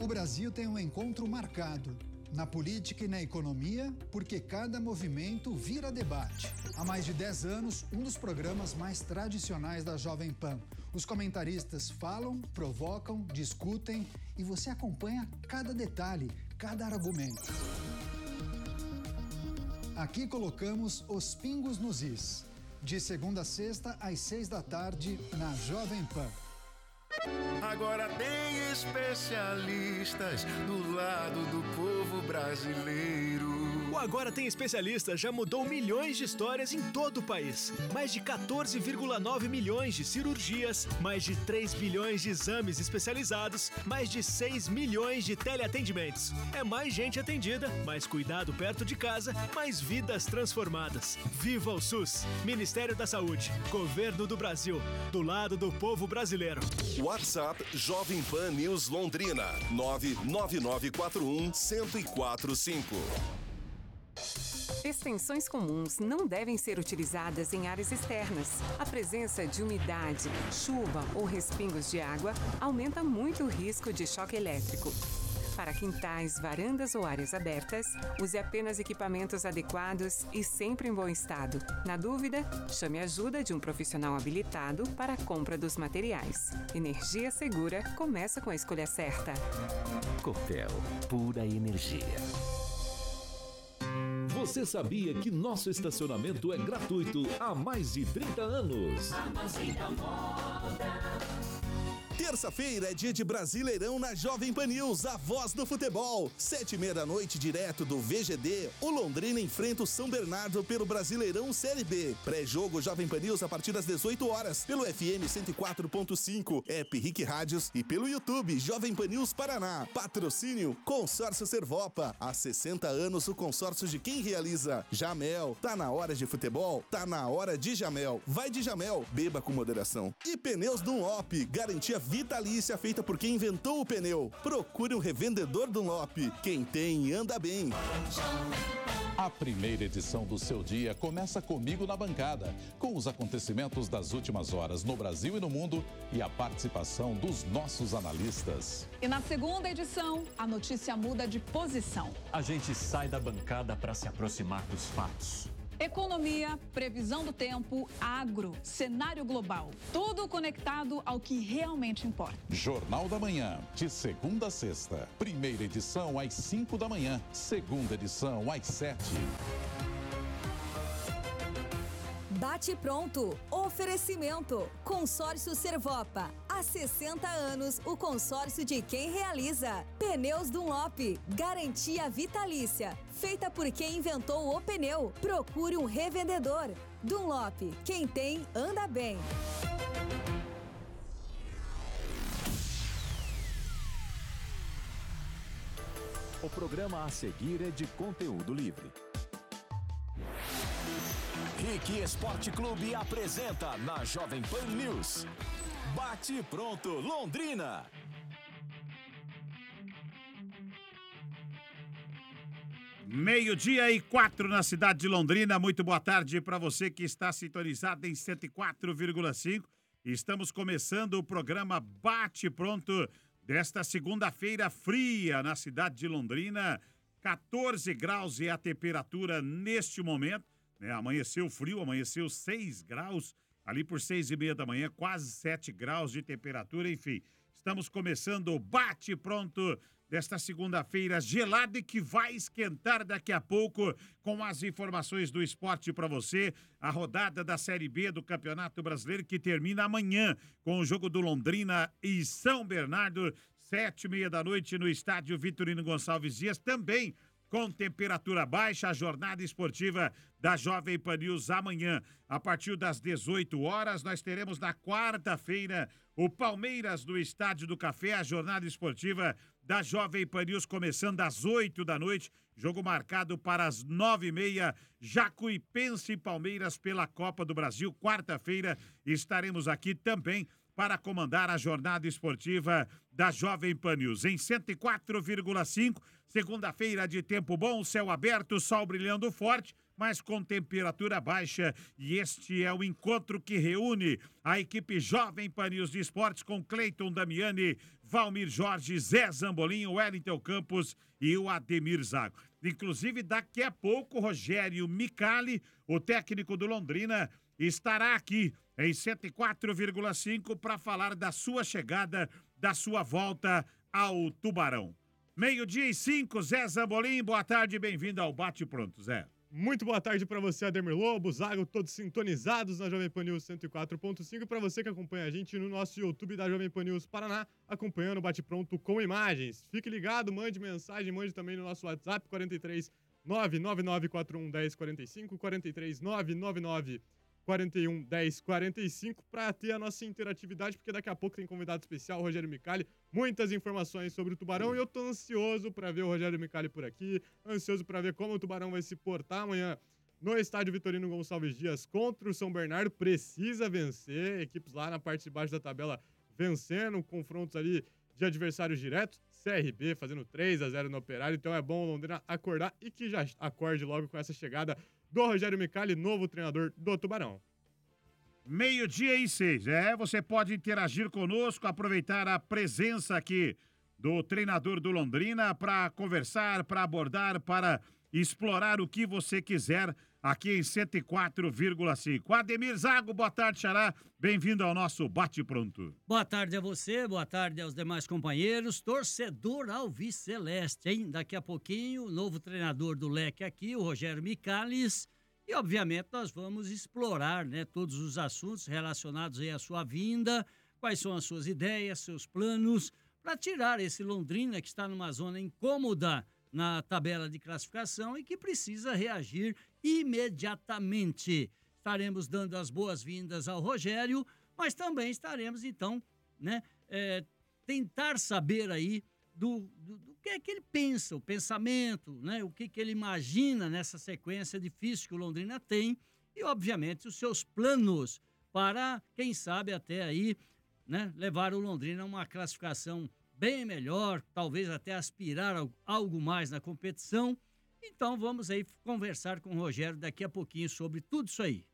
O Brasil tem um encontro marcado. Na política e na economia, porque cada movimento vira debate. Há mais de 10 anos, um dos programas mais tradicionais da Jovem Pan. Os comentaristas falam, provocam, discutem e você acompanha cada detalhe, cada argumento. Aqui colocamos os pingos nos is. De segunda a sexta, às 6 da tarde, na Jovem Pan. Agora tem especialistas do lado do povo brasileiro. O Agora Tem Especialistas já mudou milhões de histórias em todo o país. Mais de 14,9 milhões de cirurgias, mais de 3 bilhões de exames especializados, mais de 6 milhões de teleatendimentos. É mais gente atendida, mais cuidado perto de casa, mais vidas transformadas. Viva o SUS! Ministério da Saúde, Governo do Brasil, do lado do povo brasileiro. WhatsApp Jovem Pan News Londrina 99941-1045. Extensões comuns não devem ser utilizadas em áreas externas. A presença de umidade, chuva ou respingos de água aumenta muito o risco de choque elétrico. Para quintais, varandas ou áreas abertas, use apenas equipamentos adequados e sempre em bom estado. Na dúvida, chame a ajuda de um profissional habilitado para a compra dos materiais. Energia segura começa com a escolha certa. Copel, pura energia. Você sabia que nosso estacionamento é gratuito há mais de 30 anos? Terça-feira é dia de Brasileirão na Jovem Pan News, a voz do futebol. 7h30 da noite, direto do VGD, o Londrina enfrenta o São Bernardo pelo Brasileirão Série B. Pré-jogo Jovem Pan News a partir das 18 horas, pelo FM 104.5, app Rick Rádios e pelo YouTube Jovem Pan News Paraná. Patrocínio Consórcio Servopa. Há 60 anos o consórcio de quem realiza. Jamel, tá na hora de futebol? Tá na hora de Jamel. Vai de Jamel, beba com moderação. E Pneus Dunlop, garantia vitalícia feita por quem inventou o pneu. Procure um revendedor Dunlop. Quem tem, anda bem. A primeira edição do Seu Dia começa comigo na bancada, com os acontecimentos das últimas horas no Brasil e no mundo e a participação dos nossos analistas. E na segunda edição, a notícia muda de posição. A gente sai da bancada para se aproximar dos fatos. Economia, previsão do tempo, agro, cenário global. Tudo conectado ao que realmente importa. Jornal da Manhã, de segunda a sexta. Primeira edição às 5 da manhã. Segunda edição às 7. Bate pronto. Oferecimento. Consórcio Servopa. Há 60 anos, o consórcio de quem realiza. Pneus Dunlop. Garantia vitalícia. Feita por quem inventou o pneu. Procure um revendedor. Dunlop. Quem tem, anda bem. O programa a seguir é de conteúdo livre. Rick Esporte Clube apresenta na Jovem Pan News. Bate pronto, Londrina. Meio-dia e 4 na cidade de Londrina. Muito boa tarde para você que está sintonizado em 104,5. Estamos começando o programa Bate Pronto desta segunda-feira fria na cidade de Londrina. 14 graus é a temperatura neste momento. Amanheceu frio, amanheceu 6 graus, ali por 6h30 da manhã, quase 7 graus de temperatura, enfim. Estamos começando o Bate Pronto desta segunda-feira gelada e que vai esquentar daqui a pouco com as informações do esporte para você. A rodada da Série B do Campeonato Brasileiro que termina amanhã com o jogo do Londrina e São Bernardo, 7h30 da noite no estádio Vitorino Gonçalves Dias, também com temperatura baixa, a jornada esportiva da Jovem Pan News amanhã. A partir das 18 horas, nós teremos na quarta-feira o Palmeiras do Estádio do Café, a jornada esportiva da Jovem Pan News começando às 8 da noite. Jogo marcado para as 9h30, Jacuipense e Palmeiras pela Copa do Brasil. Quarta-feira estaremos aqui também para comandar a jornada esportiva da Jovem Pan News. Em 104,5, segunda-feira de tempo bom, céu aberto, sol brilhando forte. mas com temperatura baixa. E este é o encontro que reúne a equipe Jovem Pan News de Esportes com Cleiton Damiani, Valmir Jorge, Zé Zambolim, Wellington Campos e o Ademir Zago. Inclusive, daqui a pouco, Rogério Micali, o técnico do Londrina, estará aqui em 104,5 para falar da sua chegada, da sua volta ao Tubarão. 12:05, Zé Zambolim, boa tarde, bem-vindo ao Bate Pronto, Zé. Muito boa tarde para você, Ademir Lobo, Zago, todos sintonizados na Jovem Pan News 104.5. Para você que acompanha a gente no nosso YouTube da Jovem Pan News Paraná, acompanhando o Bate Pronto com imagens. Fique ligado, mande mensagem, mande também no nosso WhatsApp, 43 99941 1045, 43 999 41 1045, para ter a nossa interatividade, porque daqui a pouco tem convidado especial, o Rogério Micali, muitas informações sobre o Tubarão, e eu tô ansioso para ver o Rogério Micali por aqui, ansioso para ver como o Tubarão vai se portar amanhã no estádio Vitorino Gonçalves Dias contra o São Bernardo. Precisa vencer, equipes lá na parte de baixo da tabela vencendo, confrontos ali de adversários diretos, CRB fazendo 3-0 no Operário, então é bom o Londrina acordar e que já acorde logo com essa chegada do Rogério Micali, novo treinador do Tubarão. 12:06, você pode interagir conosco, aproveitar a presença aqui do treinador do Londrina para conversar, para abordar, para explorar o que você quiser aqui em 104,5. Ademir Zago, boa tarde, xará, bem-vindo ao nosso Bate Pronto. Boa tarde a você, boa tarde aos demais companheiros, torcedor alviceleste, hein? Daqui a pouquinho, o novo treinador do Leque aqui, o Rogério Micali, e obviamente nós vamos explorar, né, todos os assuntos relacionados aí à sua vinda, quais são as suas ideias, seus planos, para tirar esse Londrina que está numa zona incômoda na tabela de classificação e que precisa reagir imediatamente. Estaremos dando as boas-vindas ao Rogério, mas também estaremos, então, né, tentar saber aí do que é que ele pensa, o pensamento, né, o que ele imagina nessa sequência difícil que o Londrina tem e, obviamente, os seus planos para, quem sabe, até aí, né, levar o Londrina a uma classificação bem melhor, talvez até aspirar a algo mais na competição. Então vamos aí conversar com o Rogério daqui a pouquinho sobre tudo isso aí.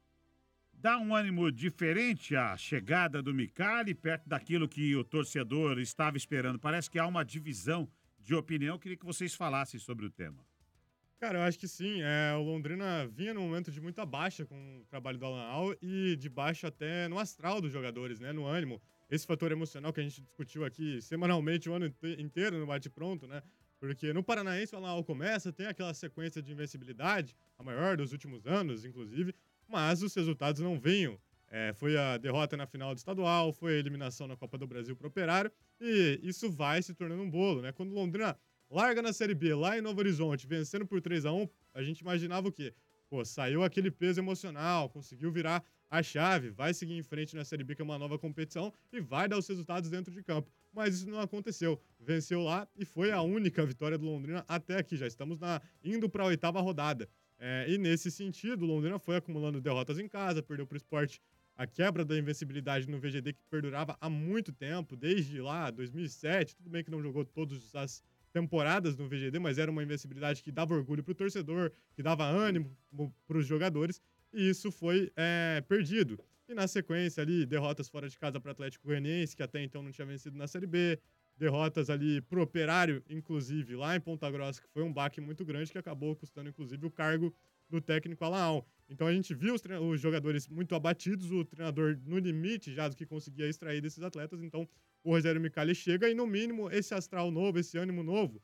Dá um ânimo diferente a chegada do Micali, perto daquilo que o torcedor estava esperando. Parece que há uma divisão de opinião. Eu queria que vocês falassem sobre o tema. Cara, eu acho que sim. O Londrina vinha num momento de muita baixa com o trabalho do Alan Al e de baixa até no astral dos jogadores, né, no ânimo. Esse fator emocional que a gente discutiu aqui semanalmente o ano inteiro no Bate Pronto, né? Porque no Paranaense o Alan Al começa, tem aquela sequência de invencibilidade, a maior dos últimos anos, inclusive, mas os resultados não vinham. Foi a derrota na final do estadual, foi a eliminação na Copa do Brasil pro Operário, e isso vai se tornando um bolo, né? Quando o Londrina larga na Série B, lá em Novo Horizonte, vencendo por 3-1, a gente imaginava o quê? Pô, saiu aquele peso emocional, conseguiu virar a chave, vai seguir em frente na Série B, que é uma nova competição, e vai dar os resultados dentro de campo. Mas isso não aconteceu. Venceu lá e foi a única vitória do Londrina até aqui. Já estamos indo para a 8ª rodada. E nesse sentido, o Londrina foi acumulando derrotas em casa, perdeu para o Sport a quebra da invencibilidade no VGD, que perdurava há muito tempo, desde lá, 2007. Tudo bem que não jogou todas as temporadas no VGD, mas era uma invencibilidade que dava orgulho para o torcedor, que dava ânimo para os jogadores, e isso foi perdido. E na sequência ali, derrotas fora de casa para o Atlético Goianiense, que até então não tinha vencido na Série B, derrotas ali pro Operário, inclusive lá em Ponta Grossa, que foi um baque muito grande, que acabou custando inclusive o cargo do técnico Alan Al. Então a gente viu os jogadores muito abatidos, o treinador no limite já do que conseguia extrair desses atletas. Então o Rogério Micali chega e, no mínimo, esse astral novo, esse ânimo novo,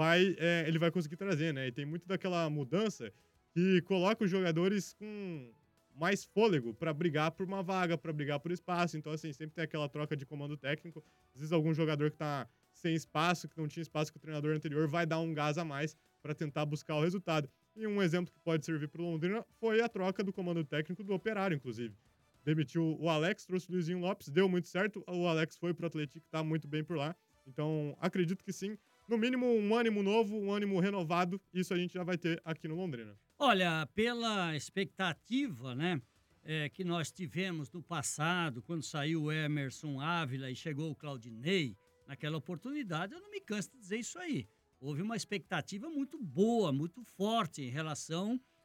ele vai conseguir trazer, né? E tem muito daquela mudança que coloca os jogadores com mais fôlego para brigar por uma vaga, para brigar por espaço. Então, assim, sempre tem aquela troca de comando técnico. Às vezes algum jogador que tá sem espaço, que não tinha espaço com o treinador anterior, vai dar um gás a mais para tentar buscar o resultado. E um exemplo que pode servir para o Londrina foi a troca do comando técnico do Operário, inclusive. Demitiu o Alex, trouxe o Luizinho Lopes, deu muito certo. O Alex foi pro Atlético, tá muito bem por lá. Então, acredito que sim. No mínimo, um ânimo novo, um ânimo renovado. Isso a gente já vai ter aqui no Londrina. Olha, pela expectativa, né, que nós tivemos no passado, quando saiu o Emerson Ávila e chegou o Claudinei, naquela oportunidade, eu não me canso de dizer isso aí. Houve uma expectativa muito boa, muito forte em relação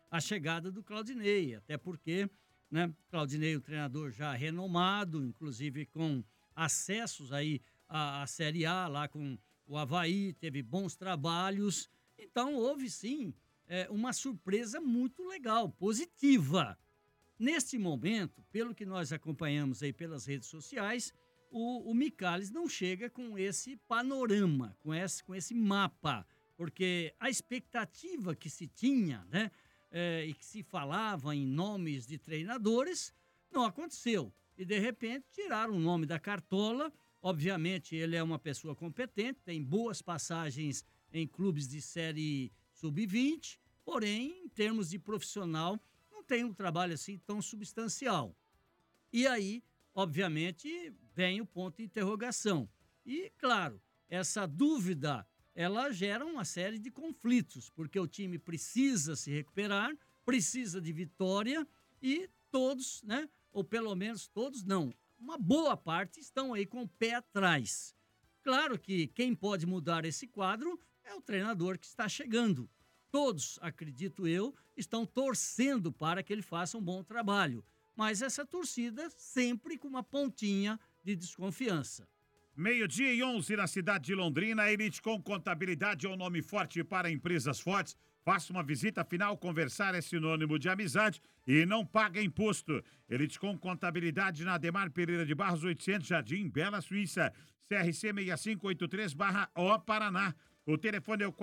a chegada do Claudinei, até porque, né, Claudinei, um treinador já renomado, inclusive com acessos aí à Série A, lá com o Avaí, teve bons trabalhos. Então, houve sim uma surpresa muito legal, positiva. Neste momento, pelo que nós acompanhamos aí pelas redes sociais, o Micales não chega com esse panorama, com esse mapa, porque a expectativa que se tinha, né, e que se falava em nomes de treinadores, não aconteceu. E, de repente, tiraram o nome da cartola. Obviamente, ele é uma pessoa competente, tem boas passagens em clubes de série sub-20, porém, em termos de profissional, não tem um trabalho assim tão substancial. E aí, obviamente, vem o ponto de interrogação. E, claro, essa dúvida, ela gera uma série de conflitos, porque o time precisa se recuperar, precisa de vitória e todos, né, ou pelo menos todos não, uma boa parte estão aí com o pé atrás. Claro que quem pode mudar esse quadro é o treinador que está chegando. Todos, acredito eu, estão torcendo para que ele faça um bom trabalho. Mas essa torcida sempre com uma pontinha de desconfiança. 12:11 na cidade de Londrina. A Elitecom Contabilidade é um nome forte para empresas fortes. Faça uma visita, afinal, conversar é sinônimo de amizade e não paga imposto. Elitecom Contabilidade na Ademar Pereira de Barros, 800, Jardim Bela, Suíça. CRC 6583/O Paraná. O telefone é o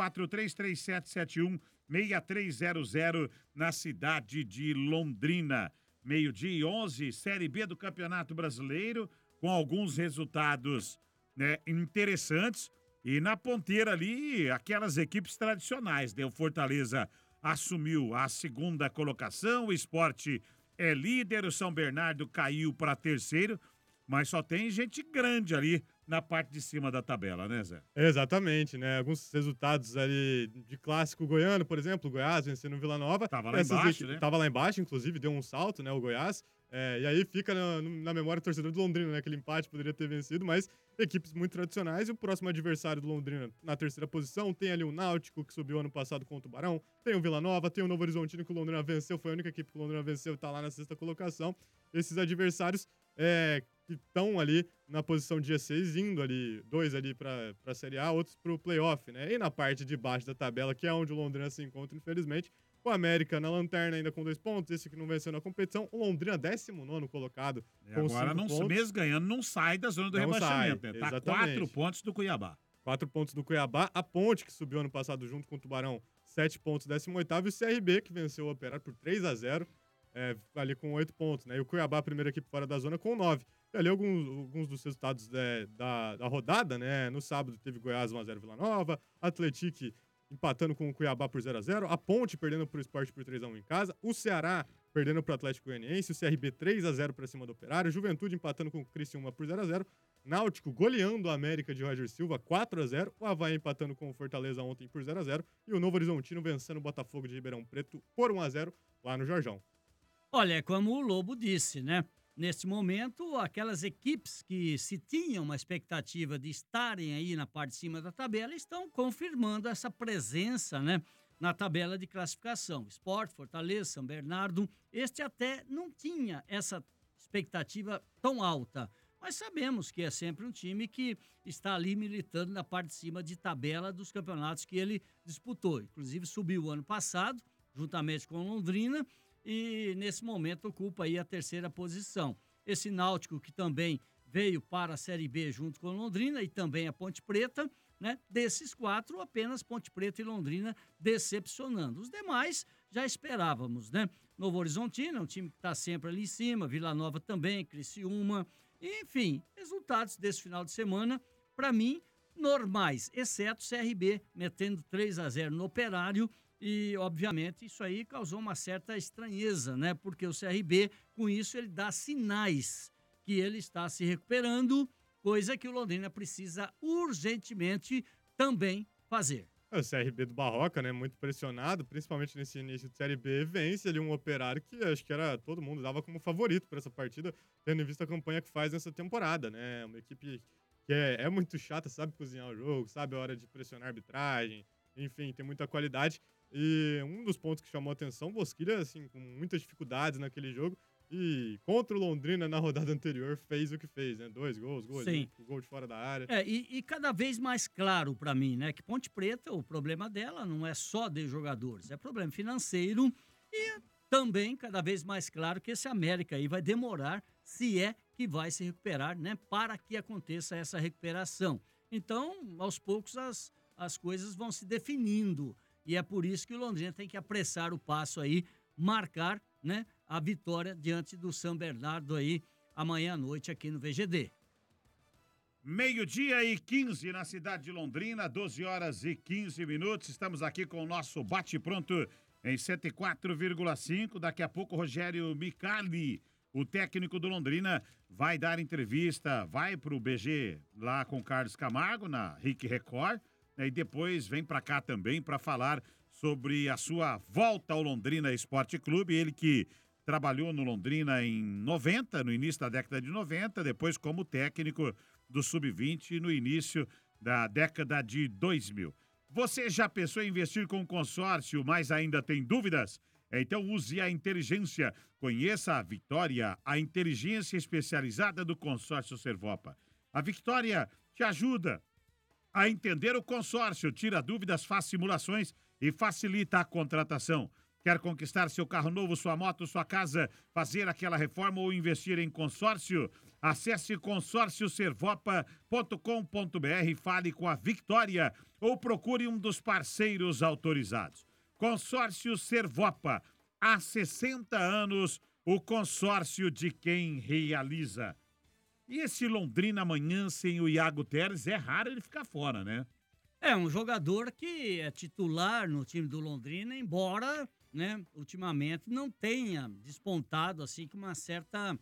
433771-6300 na cidade de Londrina. 12:11, Série B do Campeonato Brasileiro, com alguns resultados, né, interessantes. E na ponteira ali, aquelas equipes tradicionais, né? O Fortaleza assumiu a segunda colocação, o Sport é líder, o São Bernardo caiu para terceiro, mas só tem gente grande ali na parte de cima da tabela, né, Zé? Exatamente, né? Alguns resultados ali de clássico goiano, por exemplo, o Goiás vencendo o Vila Nova. Tava lá embaixo, né? Tava lá embaixo, inclusive, deu um salto, né, o Goiás. E aí fica na memória do torcedor do Londrina, né? Aquele empate poderia ter vencido, mas equipes muito tradicionais. E o próximo adversário do Londrina na terceira posição tem ali o Náutico, que subiu ano passado com o Tubarão. Tem o Vila Nova, tem o Novo Horizontino, que o Londrina venceu. Foi a única equipe que o Londrina venceu e tá lá na sexta colocação. Esses adversários que estão ali na posição de G6, indo ali, 2 ali pra Série A, outros pro playoff, né? E na parte de baixo da tabela, que é onde o Londrina se encontra, infelizmente, o América na lanterna ainda com 2 pontos, esse que não venceu na competição, o Londrina 19º colocado com agora, 5 pontos. mesmo ganhando, não sai da zona do rebaixamento, né? Tá 4 pontos do Cuiabá. 4 pontos do Cuiabá, a Ponte, que subiu ano passado junto com o Tubarão, 7 pontos, 18º, e o CRB, que venceu o Operário por 3-0, ali com 8 pontos, né? E o Cuiabá, a primeira equipe fora da zona, com 9. E ali alguns dos resultados da rodada, né? No sábado teve Goiás 1-0 Vila Nova, Atlético empatando com o Cuiabá por 0-0, a Ponte perdendo pro Sport por 3-1 em casa, o Ceará perdendo pro Atlético Goianiense, o CRB 3-0 para cima do Operário, Juventude empatando com o Criciúma por 0-0, Náutico goleando a América de Roger Silva 4-0, o Avaí empatando com o Fortaleza ontem por 0-0 e o Novo Horizontino vencendo o Botafogo de Ribeirão Preto por 1-0 lá no Jorjão. Olha, como o Lobo disse, né? Neste momento, aquelas equipes que se tinham uma expectativa de estarem aí na parte de cima da tabela estão confirmando essa presença, né, na tabela de classificação. Sport, Fortaleza, São Bernardo, este até não tinha essa expectativa tão alta, mas sabemos que é sempre um time que está ali militando na parte de cima de tabela dos campeonatos que ele disputou. Inclusive subiu o ano passado, juntamente com Londrina, e nesse momento ocupa aí a terceira posição. Esse Náutico que também veio para a Série B junto com Londrina e também a Ponte Preta, né? Desses 4, apenas Ponte Preta e Londrina decepcionando. Os demais já esperávamos, né? Novo Horizontino, um time que está sempre ali em cima, Vila Nova também, Criciúma, enfim, resultados desse final de semana, para mim, normais, exceto o CRB metendo 3-0 no Operário. E, obviamente, isso aí causou uma certa estranheza, né? Porque o CRB, com isso, ele dá sinais que ele está se recuperando, coisa que o Londrina precisa urgentemente também fazer. O CRB do Barroca, né? Muito pressionado, principalmente nesse início de Série B, vence ali um Operário que acho que era todo mundo dava como favorito para essa partida, tendo em vista a campanha que faz nessa temporada, né? Uma equipe que é muito chata, sabe cozinhar o jogo, sabe a hora de pressionar a arbitragem, enfim, tem muita qualidade. E um dos pontos que chamou a atenção, Bosquilha, assim, com muitas dificuldades naquele jogo. E contra o Londrina, na rodada anterior, fez o que fez, né? 2 gols, o gol de fora da área. E cada vez mais claro para mim, né? Que Ponte Preta, o problema dela não é só de jogadores, é problema financeiro. E também cada vez mais claro que esse América aí vai demorar, se é que vai se recuperar, né? Para que aconteça essa recuperação. Então, aos poucos, as coisas vão se definindo. E é por isso que o Londrina tem que apressar o passo aí, marcar, né, a vitória diante do São Bernardo aí amanhã à noite aqui no VGD. 12:15 na cidade de Londrina, 12h15. Estamos aqui com o nosso bate-pronto em 104,5. Daqui a pouco o Rogério Micali, o técnico do Londrina, vai dar entrevista, vai pro BG lá com o Carlos Camargo, na RIC Record, né, e depois vem para cá também para falar sobre a sua volta ao Londrina Esporte Clube. Ele que trabalhou no Londrina em 90, no início da década de 90, depois como técnico do Sub-20 no início da década de 2000. Você já pensou em investir com consórcio, mas ainda tem dúvidas? Então use a inteligência. Conheça a Vitória, a inteligência especializada do consórcio Servopa. A Vitória te ajuda a entender o consórcio, tira dúvidas, faz simulações e facilita a contratação. Quer conquistar seu carro novo, sua moto, sua casa, fazer aquela reforma ou investir em consórcio? Acesse consórcioservopa.com.br, fale com a Vitória ou procure um dos parceiros autorizados. Consórcio Servopa, há 60 anos, o consórcio de quem realiza. E esse Londrina amanhã sem o Iago Teres, é raro ele ficar fora, né? É um jogador que é titular no time do Londrina, embora, né, ultimamente não tenha despontado assim com uma certa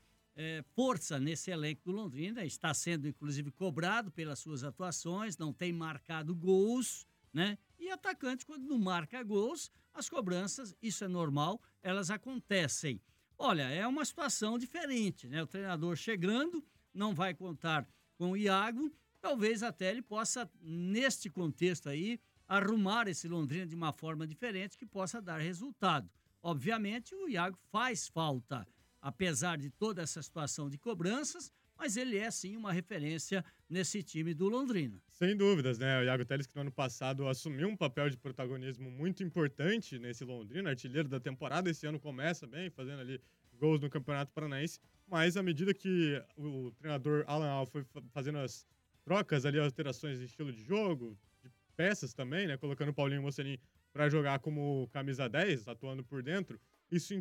força nesse elenco do Londrina. Está sendo, inclusive, cobrado pelas suas atuações, não tem marcado gols, né? E atacante, quando não marca gols, as cobranças, isso é normal, elas acontecem. Olha, é uma situação diferente, né? O treinador chegando, não vai contar com o Iago, talvez até ele possa, neste contexto aí, arrumar esse Londrina de uma forma diferente que possa dar resultado. Obviamente, o Iago faz falta, apesar de toda essa situação de cobranças, mas ele é, sim, uma referência nesse time do Londrina. Sem dúvidas, né? O Iago Teles, que no ano passado assumiu um papel de protagonismo muito importante nesse Londrina, artilheiro da temporada. Esse ano começa bem, fazendo ali gols no Campeonato Paranaense, mas à medida que o treinador Alan Al foi fazendo as trocas ali, alterações de estilo de jogo, de peças também, né? Colocando o Paulinho Mocelin para jogar como camisa 10, atuando por dentro, isso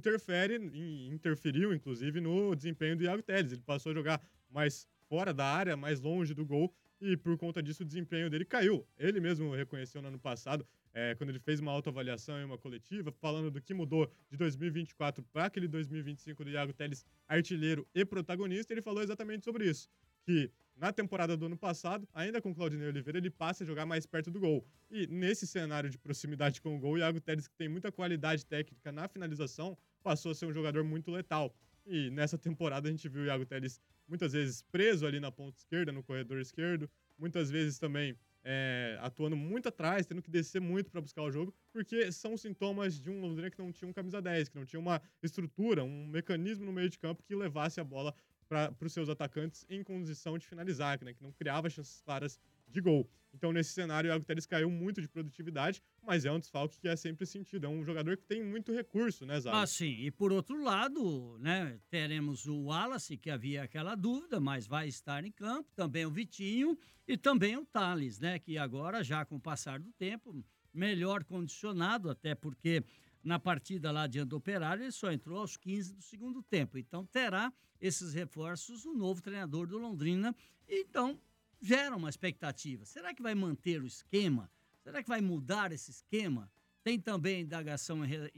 interferiu, inclusive, no desempenho do Iago Teles. Ele passou a jogar mais fora da área, mais longe do gol, e por conta disso o desempenho dele caiu. Ele mesmo reconheceu no ano passado, quando ele fez uma autoavaliação em uma coletiva, falando do que mudou de 2024 para aquele 2025 do Iago Teles, artilheiro e protagonista. Ele falou exatamente sobre isso, que na temporada do ano passado, ainda com o Claudinei Oliveira, ele passa a jogar mais perto do gol. E nesse cenário de proximidade com o gol, o Iago Teles, que tem muita qualidade técnica na finalização, passou a ser um jogador muito letal. E nessa temporada a gente viu o Iago Teles muitas vezes preso ali na ponta esquerda, no corredor esquerdo, muitas vezes também atuando muito atrás, tendo que descer muito para buscar o jogo, porque são sintomas de um Londrina que não tinha um camisa 10, que não tinha uma estrutura, um mecanismo no meio de campo que levasse a bola para os seus atacantes em condição de finalizar, né, que não criava chances claras de gol. Então, nesse cenário, o Iago Teles caiu muito de produtividade, mas é um desfalque que é sempre sentido. É um jogador que tem muito recurso, né, Zago? Ah, sim. E por outro lado, né, teremos o Wallace, que havia aquela dúvida, mas vai estar em campo. Também o Vitinho e também o Thales, né, que agora, já com o passar do tempo, melhor condicionado, até porque na partida lá diante do Operário, ele só entrou aos 15 do segundo tempo. Então, terá esses reforços o novo treinador do Londrina. Então, gera uma expectativa. Será que vai manter o esquema? Será que vai mudar esse esquema? Tem também indagação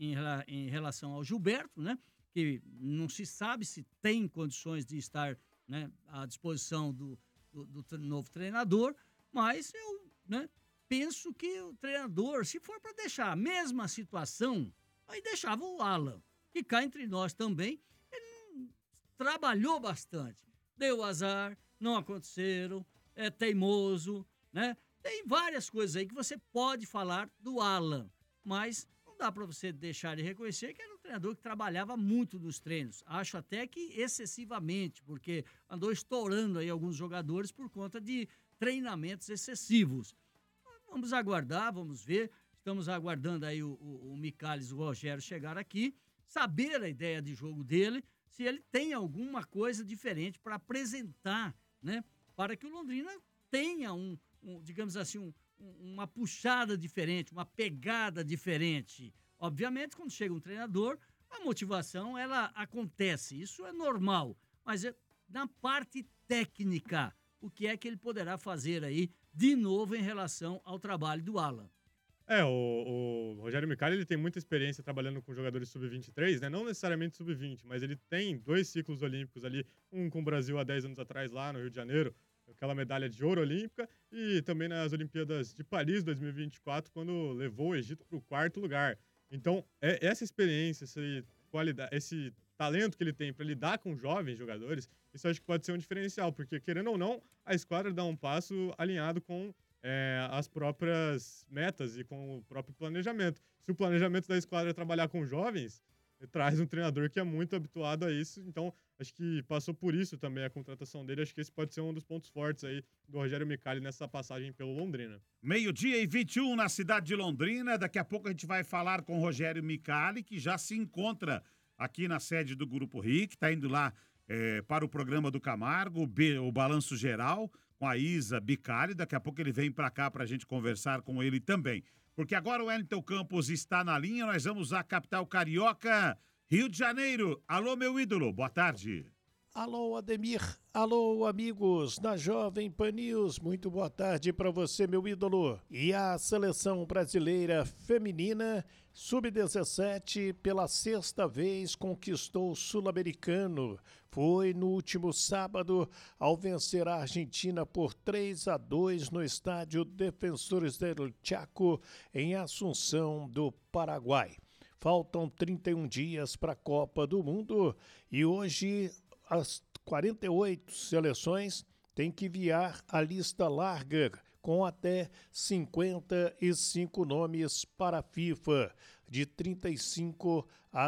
em relação ao Gilberto, né? Que não se sabe se tem condições de estar, né, à disposição do novo treinador, mas eu, né, penso que o treinador, se for para deixar a mesma situação, aí deixava o Alan, que cá entre nós também, ele trabalhou bastante. Deu azar, não aconteceram, é teimoso, né? Tem várias coisas aí que você pode falar do Alan, mas não dá para você deixar de reconhecer que era um treinador que trabalhava muito nos treinos. Acho até que excessivamente, porque andou estourando aí alguns jogadores por conta de treinamentos excessivos. Vamos aguardar, vamos ver. Estamos aguardando aí o Micales e o Rogério chegar aqui, saber a ideia de jogo dele, se ele tem alguma coisa diferente para apresentar, né? Para que o Londrina tenha digamos assim, uma puxada diferente, uma pegada diferente. Obviamente, quando chega um treinador, a motivação, ela acontece. Isso é normal. Mas na parte técnica, o que é que ele poderá fazer aí de novo em relação ao trabalho do Alan? O Rogério Micali, ele tem muita experiência trabalhando com jogadores sub-23, né? Não necessariamente sub-20, mas ele tem 2 ciclos olímpicos ali, um com o Brasil há 10 anos atrás lá no Rio de Janeiro, aquela medalha de ouro olímpica, e também nas Olimpíadas de Paris 2024, quando levou o Egito para o 4º lugar. Então, essa experiência, esse talento que ele tem para lidar com jovens jogadores, isso acho que pode ser um diferencial, porque, querendo ou não, a esquadra dá um passo alinhado com as próprias metas e com o próprio planejamento. Se o planejamento da esquadra é trabalhar com jovens, traz um treinador que é muito habituado a isso, então acho que passou por isso também a contratação dele. Acho que esse pode ser um dos pontos fortes aí do Rogério Micali nessa passagem pelo Londrina. 12:21 na cidade de Londrina. Daqui a pouco a gente vai falar com o Rogério Micali, que já se encontra aqui na sede do Grupo RIC, está indo lá para o programa do Camargo, o Balanço Geral, com a Isa Bicali. Daqui a pouco ele vem para cá para a gente conversar com ele também. Porque agora o Wellington Campos está na linha, nós vamos à capital carioca, Rio de Janeiro. Alô, meu ídolo, boa tarde. Alô, Ademir. Alô, amigos da Jovem Pan News. Muito boa tarde para você, meu ídolo. E a seleção brasileira feminina sub-17 pela 6ª vez conquistou o Sul-Americano. Foi no último sábado ao vencer a Argentina por 3-2 no estádio Defensores del Chaco, em Assunção do Paraguai. Faltam 31 dias para a Copa do Mundo e hoje as 48 seleções têm que enviar a lista larga com até 55 nomes para a FIFA, de 35 a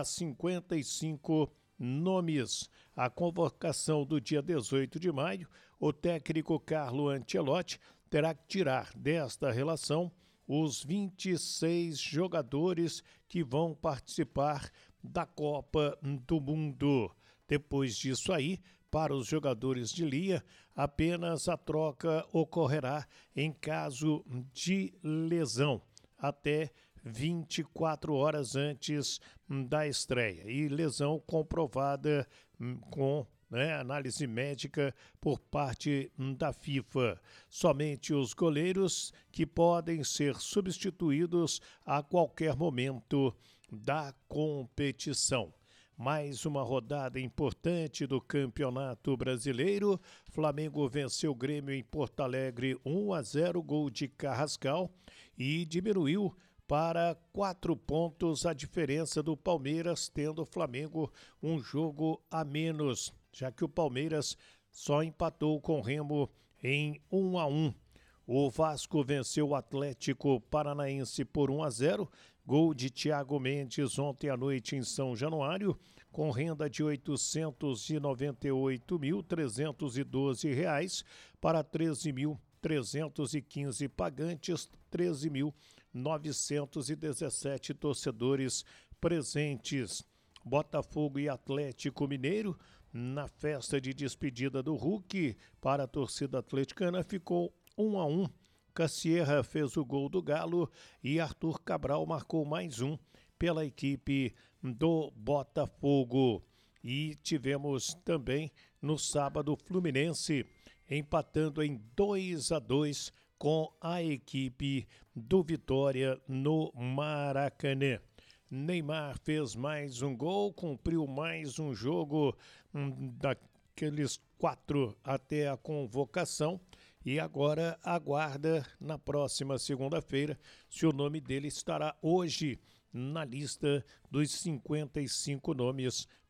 55 nomes. A convocação do dia 18 de maio, o técnico Carlo Ancelotti terá que tirar desta relação os 26 jogadores que vão participar da Copa do Mundo. Depois disso aí, para os jogadores de linha, apenas a troca ocorrerá em caso de lesão, até 24 horas antes da estreia. E lesão comprovada com análise médica por parte da FIFA. Somente os goleiros que podem ser substituídos a qualquer momento da competição. Mais uma rodada importante do Campeonato Brasileiro. Flamengo venceu o Grêmio em Porto Alegre 1-0, gol de Carrascal, e diminuiu para 4 pontos a diferença do Palmeiras, tendo o Flamengo um jogo a menos, já que o Palmeiras só empatou com o Remo em 1-1. O Vasco venceu o Atlético Paranaense por 1-0, gol de Thiago Mendes ontem à noite em São Januário, com renda de R$ 898.312 para 13.315 pagantes, 13.917 torcedores presentes. Botafogo e Atlético Mineiro, na festa de despedida do Hulk para a torcida atleticana, ficou 1-1. Cassierra fez o gol do Galo e Arthur Cabral marcou mais um pela equipe do Botafogo. E tivemos também no sábado o Fluminense empatando em 2-2 com a equipe do Vitória no Maracanã. Neymar fez mais um gol, cumpriu mais um jogo daqueles 4 até a convocação. E agora aguarda na próxima segunda-feira se o nome dele estará hoje na lista dos 55 nomes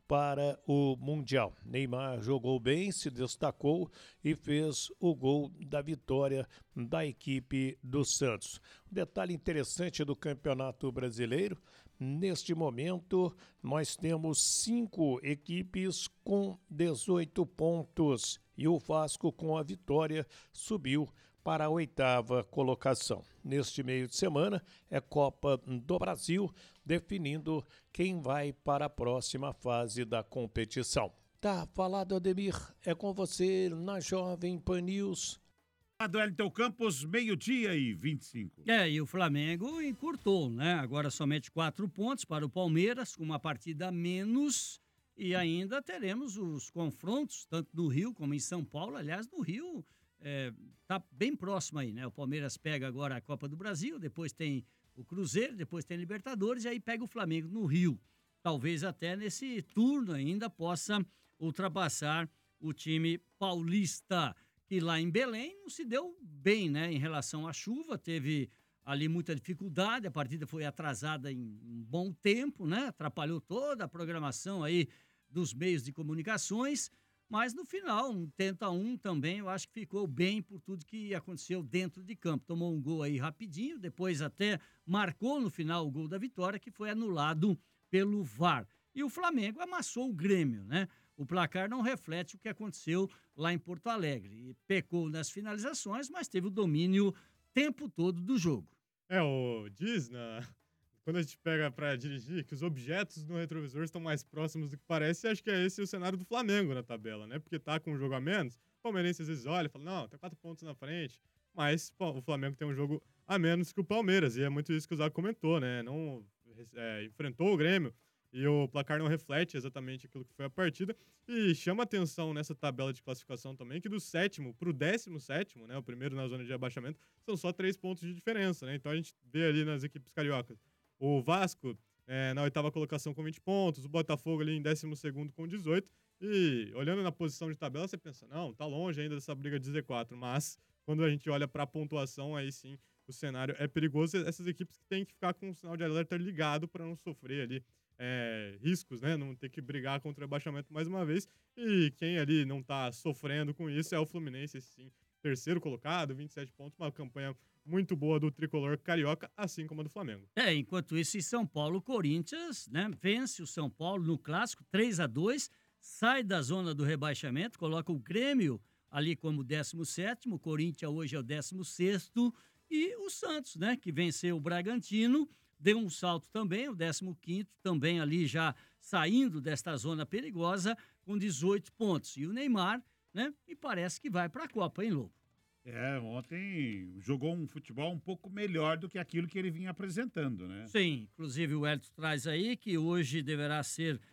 para o Mundial. Neymar jogou bem, se destacou e fez o gol da vitória da equipe do Santos. Um detalhe interessante do Campeonato Brasileiro, neste momento nós temos 5 equipes com 18 pontos e o Vasco, com a vitória, subiu para a 8ª colocação. Neste meio de semana é Copa do Brasil, definindo quem vai para a próxima fase da competição. Tá falado, Ademir, é com você na Jovem Pan News. Do Wellington Campos, 12:25. E o Flamengo encurtou, né? Agora somente 4 pontos para o Palmeiras, com uma partida a menos, e ainda teremos os confrontos, tanto no Rio como em São Paulo. Aliás, no Rio tá bem próximo aí, né? O Palmeiras pega agora a Copa do Brasil, depois tem o Cruzeiro, depois tem Libertadores, e aí pega o Flamengo no Rio. Talvez até nesse turno ainda possa ultrapassar o time paulista, que lá em Belém não se deu bem, né? Em relação à chuva, teve ali muita dificuldade, a partida foi atrasada em um bom tempo, né? Atrapalhou toda a programação aí dos meios de comunicações, mas no final, um tenta também, eu acho que ficou bem por tudo que aconteceu dentro de campo. Tomou um gol aí rapidinho, depois até marcou no final o gol da vitória, que foi anulado pelo VAR. E o Flamengo amassou o Grêmio, né? O placar não reflete o que aconteceu lá em Porto Alegre. E pecou nas finalizações, mas teve o domínio o tempo todo do jogo. Quando a gente pega para dirigir, que os objetos no retrovisor estão mais próximos do que parece, e acho que é esse o cenário do Flamengo na tabela, né? Porque tá com um jogo a menos, o palmeirense às vezes olha e fala, não, tem 4 pontos na frente, mas o Flamengo tem um jogo a menos que o Palmeiras, e é muito isso que o Zago comentou, né? Não enfrentou o Grêmio, e o placar não reflete exatamente aquilo que foi a partida, e chama atenção nessa tabela de classificação também, que do 7º pro 17º, né, o primeiro na zona de abaixamento, são só 3 pontos de diferença, né? Então a gente vê ali nas equipes cariocas o Vasco na 8ª colocação com 20 pontos, o Botafogo ali em 12º com 18, e olhando na posição de tabela você pensa, não, tá longe ainda dessa briga de Z4, mas quando a gente olha para a pontuação, aí sim o cenário é perigoso. Essas equipes que têm que ficar com o sinal de alerta ligado para não sofrer ali riscos, né? Não ter que brigar contra o rebaixamento mais uma vez. E quem ali não tá sofrendo com isso é o Fluminense, sim, 3º colocado, 27 pontos, uma campanha muito boa do tricolor carioca, assim como a do Flamengo. Enquanto isso, em São Paulo, o Corinthians, né, vence o São Paulo no clássico 3-2, sai da zona do rebaixamento, coloca o Grêmio ali como 17º, o Corinthians hoje é o 16º, e o Santos, né, que venceu o Bragantino, deu um salto também, o 15º, também ali já saindo desta zona perigosa, com 18 pontos. E o Neymar, né, e parece que vai para a Copa, hein, Lobo? Ontem jogou um futebol um pouco melhor do que aquilo que ele vinha apresentando, né? Sim, inclusive o Hélio traz aí que hoje deverá ser